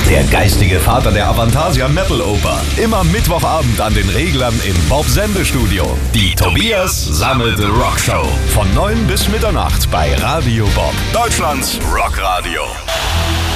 Der geistige Vater der Avantasia Metal Oper. Immer Mittwochabend an den Reglern im Bob-Sende-Studio. Die Tobias Sammelte Rockshow. Von 9 bis Mitternacht bei Radio Bob. Deutschlands Rockradio.